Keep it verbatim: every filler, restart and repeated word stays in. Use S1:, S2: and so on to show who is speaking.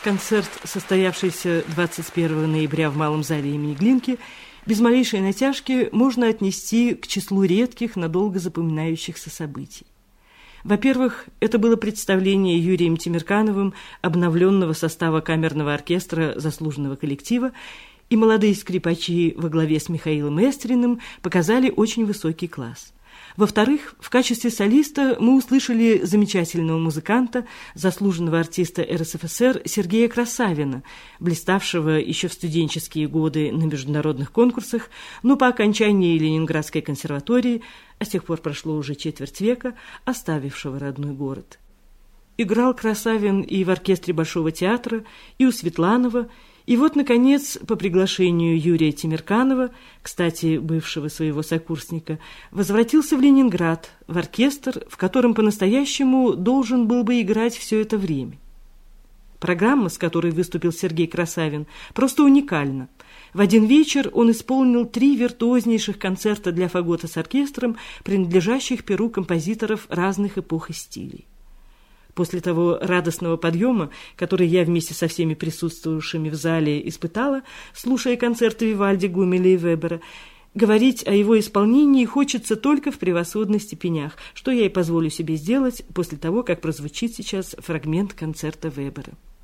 S1: концерт, состоявшийся двадцать первого ноября в Малом зале имени Глинки, без малейшей натяжки можно отнести к числу редких, надолго запоминающихся событий. Во-первых, это было представление Юрием Темиркановым обновленного состава камерного оркестра заслуженного коллектива, и молодые скрипачи во главе с Михаилом Эстриным показали очень высокий класс. Во-вторых, в качестве солиста мы услышали замечательного музыканта, заслуженного артиста эр эс эф эс эр Сергея Красавина, блиставшего еще в студенческие годы на международных конкурсах, но по окончании Ленинградской консерватории, а с тех пор прошло уже четверть века, оставившего родной город. Играл Красавин и в оркестре Большого театра, и у Светланова, и вот, наконец, по приглашению Юрия Темирканова, кстати, бывшего своего сокурсника, возвратился в Ленинград, в оркестр, в котором по-настоящему должен был бы играть все это время. Программа, с которой выступил Сергей Красавин, просто уникальна. В один вечер он исполнил три виртуознейших концерта для фагота с оркестром, принадлежащих перу композиторов разных эпох и стилей. После того радостного подъема, который я вместе со всеми присутствовавшими в зале испытала, слушая концерты Вивальди, Гумеля и Вебера, говорить о его исполнении хочется только в превосходных степенях, что я и позволю себе сделать после того, как прозвучит сейчас фрагмент концерта Вебера.